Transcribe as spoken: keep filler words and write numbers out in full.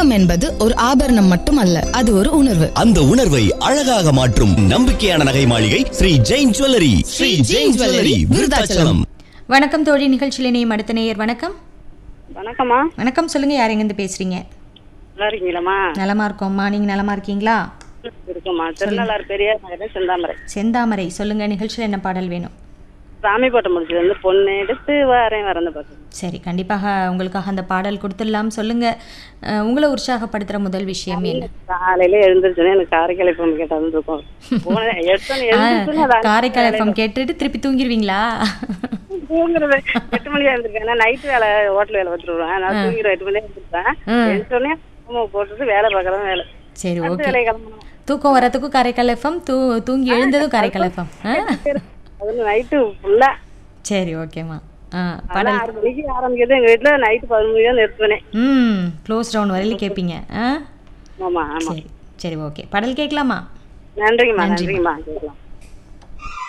தங்கம் என்பது ஒரு ஆபரணம் மட்டுமல்ல, அது ஒரு உணர்வு. அந்த உணர்வை அழகாக மாற்றும் நம்பிக்கையான நகை மாளிகை ஸ்ரீ ஜெயின் ஜுவல்லரி. ஸ்ரீ ஜெயின் ஜுவல்லரி, விருதாச்சலம். வணக்கம் தோழி, நிகழ்ச்சியில நேம் அடுத்த நேயர். வணக்கம். வணக்கம்மா. வணக்கம், சொல்லுங்க, யார் எங்க இருந்து பேசுறீங்க? நல்லா இருக்கீங்களா? நலமா இருக்கோம்மா, நீங்க நலமா இருக்கீங்களா? இருக்குமா. திருநள்ளாறு பெரியார் நகர் செந்தாமரை. செந்தாமரை, சொல்லுங்க, நிகழ்ச்சியில் என்ன பாடல் வேணும்? சாமி போட்ட முடிச்சது வந்து பொண்ணு எடுத்து வரேன் வரந்த பாட்டு. சரி, கண்டிப்பாக உங்களுக்காக அந்த பாடல் கொடுத்துடலாம். சொல்லுங்க, உங்களை உற்சாகப்படுத்துற முதல் விஷயம் என்ன? காலையில எழுந்திருச்சோன்னே எனக்கு காரைக்கால் எஃப்எம் கேட்டாலும் இருக்கும். காரைக்கால் எஃப்எம் கேட்டுட்டு திருப்பி தூங்கிடுவீங்களா? தூங்குறது எட்டு மணியா இருந்திருக்கேன். நைட்டு வேலை ஹோட்டல் வேலை பார்த்துருவேன். நான் தூங்கிடுவேன். எட்டு மணியா இருந்திருப்பேன். எழுந்தோடனே போட்டுட்டு வேலை பார்க்கறதும் வேலை. சரி, ஓகே. தூக்கம் வரதுக்கும் காரைக்கால் எஃப்எம், தூ தூங்கி எழுந்ததும் காரைக்கால் எஃப்எம். நைட்டு ஃபுல்லா. சரி, ஓகேம்மா. பாடல் ஆறு மணிக்கு ஆரம்பிக்கிறது. எங்க வீட்டுல நைட்டு பதினொரு மணிக்கு தான் நிறுத்துவேன். ம் க்ளோஸ் டவுன் வரையிலும் கேட்பீங்க. ஆமா ஆமா. சரி சரி, ஓகே. பாடல் கேட்கலாமா? நன்றிங்கம்மா. நன்றிங்கம்மா, கேட்கலாம்.